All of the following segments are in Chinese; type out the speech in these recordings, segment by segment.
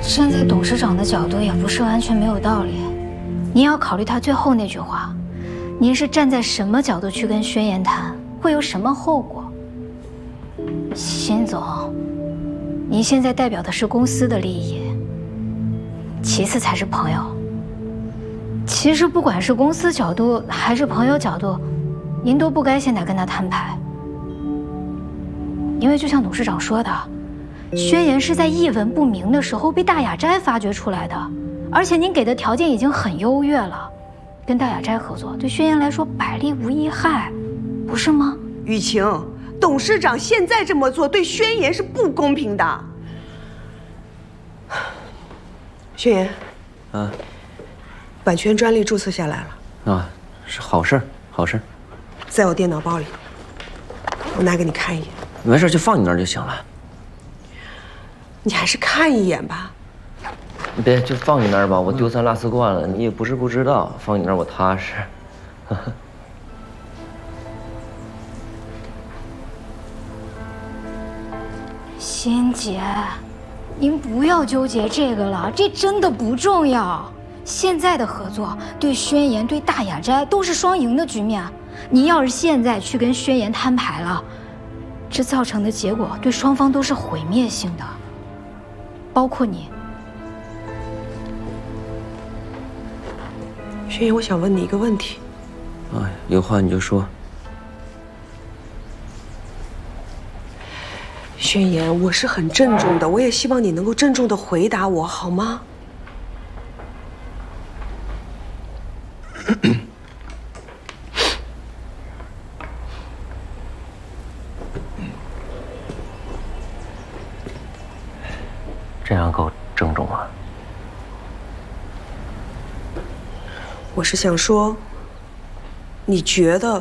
站在董事长的角度，也不是完全没有道理。您要考虑他最后那句话，您是站在什么角度去跟宣言谈，会有什么后果？辛总，您现在代表的是公司的利益，其次才是朋友。其实不管是公司角度还是朋友角度，您都不该现在跟他摊牌。因为就像董事长说的，宣言是在一文不名的时候被大雅斋发掘出来的，而且您给的条件已经很优越了，跟大雅斋合作对宣言来说百利无一害，不是吗？ 雨晴，董事长现在这么做对宣言是不公平的。宣言，版权专利注册下来了啊，是好事，好事。 在我电脑包里，我拿给你看一眼。 没事，就放你那儿就行了。 你还是看一眼吧。 你别，就放你那儿吧，我丢三落四惯了，你也不是不知道，放你那儿我踏实。 欣姐，您不要纠结这个了，这真的不重要。现在的合作对宣言、对大雅斋都是双赢的局面。您要是现在去跟宣言摊牌了，这造成的结果对双方都是毁灭性的，包括你。 宣言，我想问你一个问题。 有话你就说。 宣言，我是很郑重的，我也希望你能够郑重的回答我，好吗？ 这样够郑重吗？ 我是想说，你觉得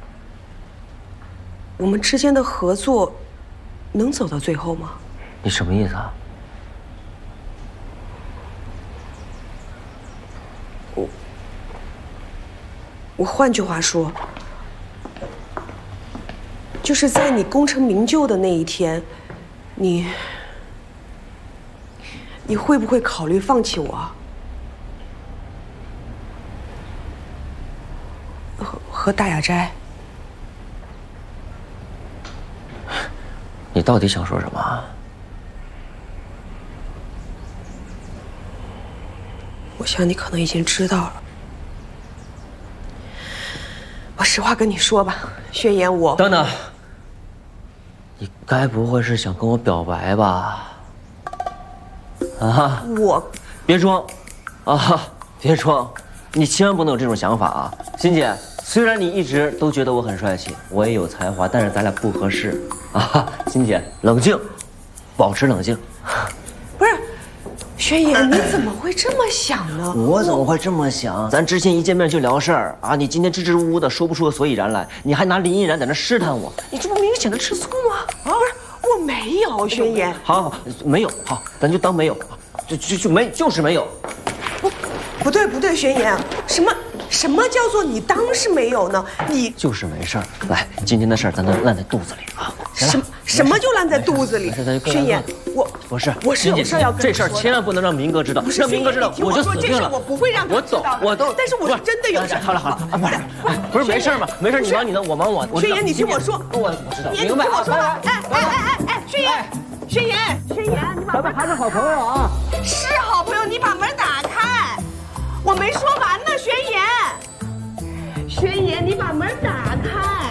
我们之间的合作能走到最后吗？ 你什么意思啊？ 我换句话说，就是在你功成名就的那一天，你会不会考虑放弃我？和大雅斋？ 你到底想说什么啊？ 我想你可能已经知道了。我实话跟你说吧，宣言，我…… 等等，你该不会是想跟我表白吧？啊！ 我别装，别装，你千万不能有这种想法啊，欣姐。虽然你一直都觉得我很帅气，我也有才华，但是咱俩不合适啊，欣姐，冷静，保持冷静。 不是，宣言，你怎么会这么想呢？ 我怎么会这么想？咱之前一见面就聊事儿啊，你今天支支吾吾的说不出个所以然来，你还拿林依然在那试探我，你这不明显的吃醋吗？ 不是，我没有，宣言。 好，没有，好，咱就当没有，就是没有。 不对，宣言，什么叫做你当是没有呢？你就是没事儿。来，今天的事儿咱都烂在肚子里啊。 什么就烂在肚子里？宣言，我是有事要跟你说的。 这事儿千万不能让明哥知道，让明哥知道我就死定了。 我不会让他知道。 我走， 但是我是真的有事。 好了，不是没事吗？没事，你忙你的，我忙我的。 宣言，你听我说， 我知道，明白。 你听我说吧。宣言， 咱们还是好朋友啊。 是好朋友，你把门打开。我没说完呢，宣言，你把门打开。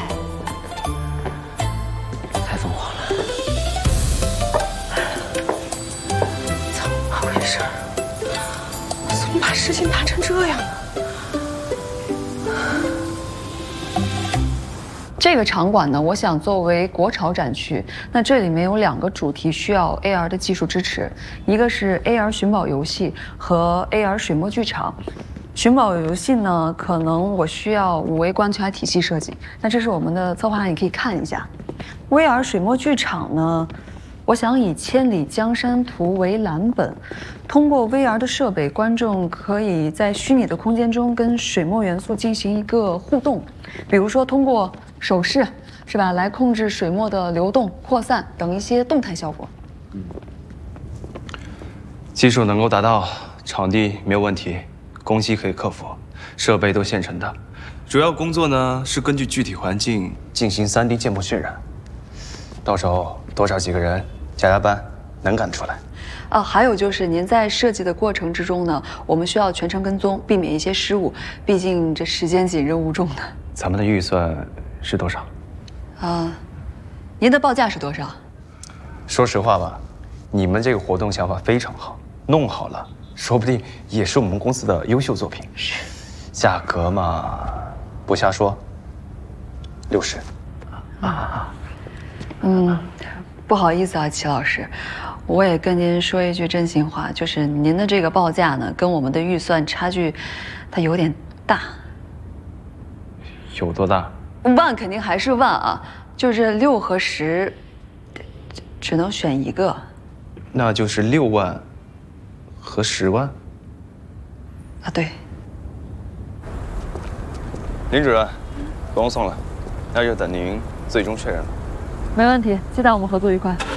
太疯狂了， 怎么回事？我怎么把事情谈成这样呢？ 这个场馆呢，我想作为国潮展区，那这里面有2个主题需要 AR 的技术支持，一个是 AR 寻宝游戏和 AR 水墨剧场。寻宝游戏呢，可能我需要5维观察体系设计，那这是我们的策划案，你可以看一下。VR 水墨剧场呢，我想以《千里江山图》为蓝本，通过 VR 的设备，观众可以在虚拟的空间中跟水墨元素进行一个互动，比如说通过手势，是吧，来控制水墨的流动、扩散等一些动态效果。 技术能够达到，场地没有问题，工期可以克服，设备都现成的。主要工作呢是根据具体环境进行3D 建模渲染。到时候多找几个人加班，能赶出来。 还有就是您在设计的过程之中呢，我们需要全程跟踪，避免一些失误，毕竟这时间紧任务重的。 咱们的预算是多少？ 您的报价是多少？ 说实话吧，你们这个活动想法非常好，弄好了，说不定也是我们公司的优秀作品。 是， 价格嘛，不瞎说，60。 不好意思啊，齐老师，我也跟您说一句真心话，就是您的这个报价呢，跟我们的预算差距，它有点大。 有多大？ 万肯定还是万啊，就是6和10，只能选一个。 那就是6万和10万。 对。 林主任，合同送了，那就等您最终确认了。 没问题，期待我们合作愉快。